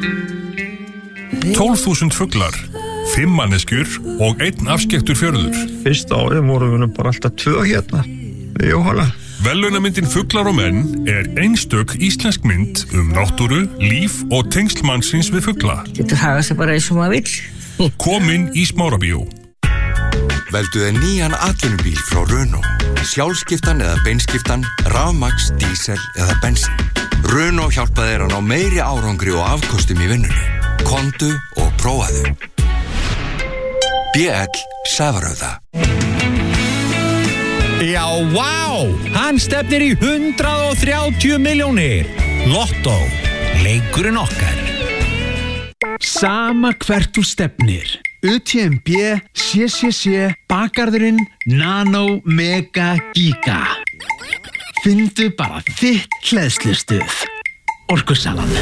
12.000 fuglar, 5 manneskjur og 1 afskekktur fjörður. Fyrsta árið vorum við bara alltaf 2 hérna við Jóhanna. Verðlaunamyndin Fuglar og menn einstök íslensk mynd náttúru, líf og tengsl mannsins við fugla. Getur hagað sér bara eins og maður vill. Komin í Smárabíó. Veldu þér nýjan atvinnubíl frá Renault. Sjálfskiptan eða beinskiptan, rafmagns, dísel eða bensín. Renault hjálpa þér að ná meiri árangri og afkostum í vinnunni. Komdu og prófaðu. BL Sævarauða. Já, vá! Hann stefnir í 130 milljónir. Lottó, leikurinn okkar. Sama hvert þú stefnir. UTMB, CCC, Bakarðurinn, Nano, Mega, Giga. Findu bara þitt hleðslustuð. Orkusalan.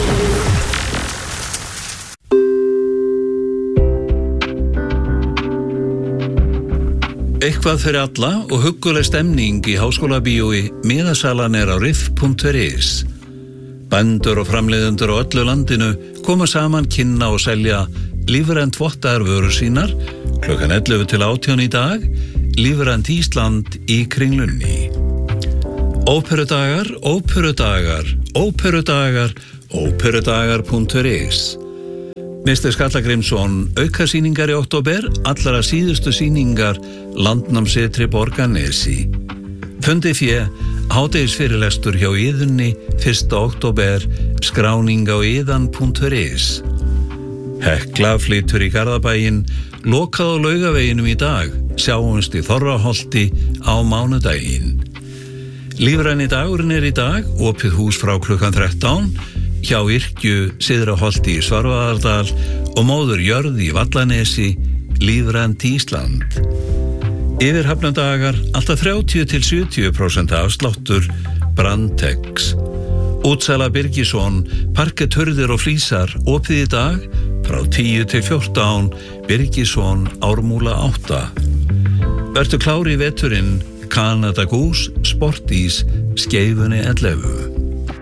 Eitthvað fyrir alla og hugguleg stemning í Háskólabíói. Miðasalan á riff.is. Bændur og framleiðendur á öllu landinu koma saman, kynna og selja lífrænt vottaðar vörur sínar klukkan 11 til 18 í dag. Lífrænt Ísland í Kringlunni. Óperudagar, óperudagar, óperudagar, óperudagar.is. Mr. Skallagrímsson, aukasýningar í október, allra síðustu sýningar Landnámssetri Borgarnesi. Fundi fjö, hádegisfyrirlestur hjá Iðunni 1. október, skráning á iðan.is. Hekla flytur í Garðabæinn, lokað á Laugaveginum í dag, sjáumst í Þorraholti á mánudaginn. Lífræni dagurinn í dag, opið hús frá klukkan 13, hjá Yrkju Syðraholti í Svarfaðardal og móður jörð í Vallanesi, lífrænt Ísland. Yfirhafnadagar, alltaf 30-70% afsláttur, Brandtex. Útsala Birgisson, parketthurðir og flísar, opið í dag, frá 10 til 14, Birgisson, Ármúla 8. Vertu klári í veturinn, Canada Goose, Sportís, Skeifunni 11.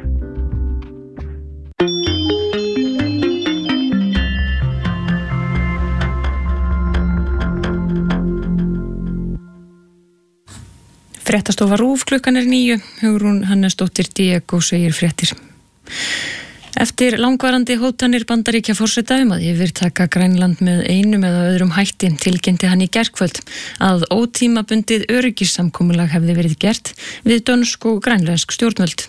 Fréttastofa RÚV, klukkan 9, Hugrún Hannesdóttir Diego segir fréttir. Eftir langvarandi hótanir Bandaríkjaforseta að yfirtaka Grænland með einum eða öðrum hætti tilkynnti hann í gærkvöld að ótímabundið öryggissamkomulag hefði verið gert við dönsk og grænlensk stjórnvöld.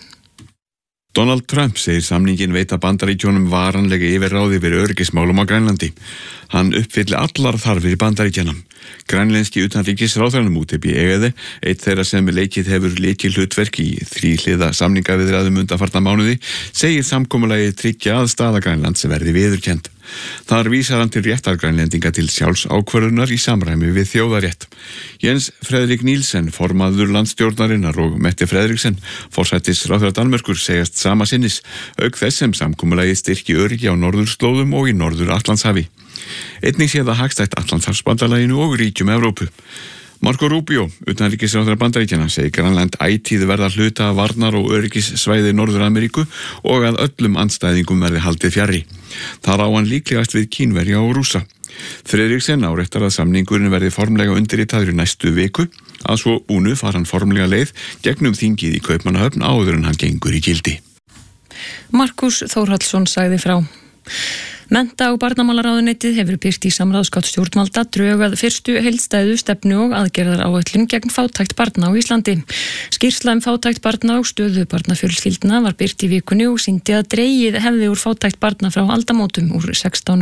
Donald Trump segir samningin veita Bandaríkjónum varanlega yfirráð yfir öryggismálum á Grænlandi. Hann uppfylli allar þarfir í Bandaríkjanum. Grænlenski utanríkisráðherranum útibí eða eitt þeirra sem leikið hefur lykilhlutverk í þríhliða samningaviðræðum undanfarna mánuði, segir samkomulagið tryggja að staða Grænlands verði viðurkennd. Þar vísar hann til réttar grænlendinga til sjálfsákvörðunar í samræmi við þjóðarétt. Jens Frederik Nielsen, formaður landsstjórnarinnar, og Mette Frederiksen, forsætisráðherra Danmerkur, segjast sama sinnis, auk þess sem samkomulagið styrki öryggi á norðurslóðum og í Norður-Atlantshafi. Einnig sé það hagstætt Atlantshafsbandalaginu og ríkjum Evrópu. Marco Rubio, utanríkisráðherra Bandaríkjanna, segir Grænland ætíð verða hluta af varnar- og öryggissvæði Norður-Ameríku og að öllum andstæðingum verði haldið fjarri. Þar á hann líklegast við Kínverja og Rússa. Frederiksen áréttar að samningurinn verði formlega undirritaður í næstu viku, að svo búnu far hann formlega leið gegnum þingið í Kaupmannahöfn áður en hann gengur í gildi. Markus Þórhallsson sagði frá. Mennta- og barnamálaráðuneytið hefur birt í samráðsgátt stjórnvalda drög að fyrstu heildstæðu stefnu og aðgerðaráætlun gegn fátækt barna á Íslandi. Skýrsla fátækt barna og stöðu barnafjölskyldna var birt í vikunni og sýndi að dregið hefði úr fátækt barna frá aldamótum úr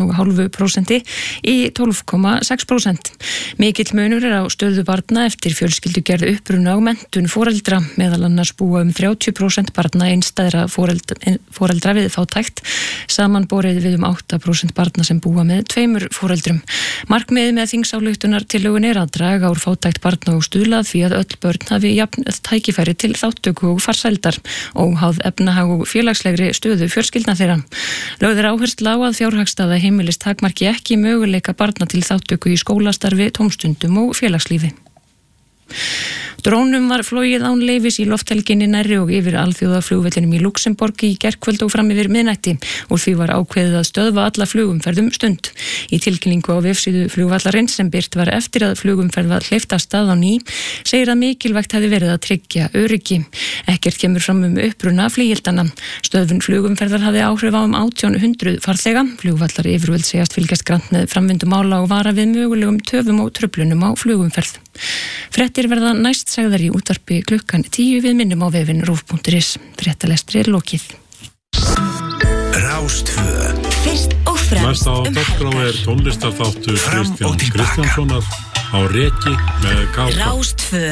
16,5% í 12,6%. Mikill munur á stöðu barna eftir fjölskyldugerð, uppruna og menntun foreldra, meðal annars búa 30% barna einstæðra foreldra við fátækt, samanborið við 8% barna sem búa með 2 foreldrum. Markmiðið með þingsályktunartillögun að draga úr fátækt barna og stuðla því að öll börn hafi jafn tækifæri til þátttöku og farsældar, óháð efnahag og félagslegri stöðu fjölskyldna þeirra. Lögð áhersla á að fjárhagsstaða heimilis takmarki ekki möguleika barna til þátttöku í skólastarfi, tómstundum og félagslífi. Drónum var flogið án leyfis í lofthelginni nærri og yfir alþjóðaflugvellinum í Luxemborg í gærkvöld og fram yfir miðnætti og því var ákveðið að stöðva alla flugumferð stund. Í tilkynningu á vefsíðu flugvallarins sem birt var eftir að flugumferð var hleypt af stað á ný segir að mikilvægt hefði verið að tryggja öryggi. Ekkert kemur fram uppruna flugildana. Stöðvun flugumferðar hafði áhrif á 1800 farþega. Flugvallar yfirvöld segjast fylgjast grannt með framvindu mála og vara við mögulegum töfum og truflunum á flugumferð. Fréttir verða næst sagðar í útvarpi klukkan 10 við minnum á vefinn rúv.is. Fréttalestri lokið. Rástvö. Fyrst og fremst Næsta á dagskrá tónlistarþáttur Kristján Kristjánssonar á Reki með Kápa. Rástvö.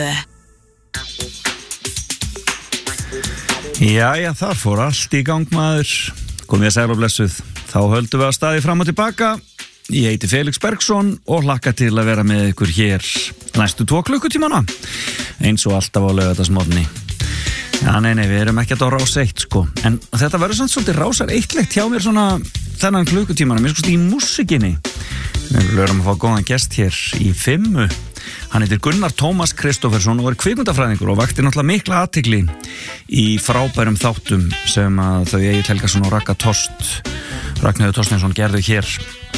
Jæja, þar fór allt í gang maður. Komið að sæla og blessuð. Þá höldum við að staði fram og tilbaka. Ég heiti Felix Bergsson og hlakka til að vera með ykkur hér næstu 2 klukkutímana eins og alltaf á laugardagsmorgni. Já, nei, við erum ekki að á rás 1 sko, en þetta verður samt svolítið rásar 1-legt hjá mér svona þennan klukkutímana, mér skoðst í músikinni. Við lögum að fá góðan gest hér í 5. Hann heitir Gunnar Tómas Kristoffersson og er kvikmyndafræðingur og vakti náttúrulega mikla athygli í frábærum þáttum sem að þau Egill Helgason og Ragnheiður Thorsteinsson gerðu hér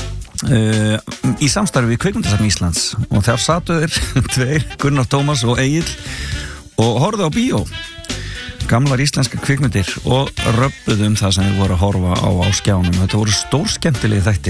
í samstarfi við Kvikmyndasafn Íslands og þar satu þeir tveir, Gunnar Tómas og Egill og horfðu á bíó gamlar íslenskar kvikmyndir og röbbuðu það sem þeir voru að horfa á skjánum. Þetta voru stórskemmtilegi þættir.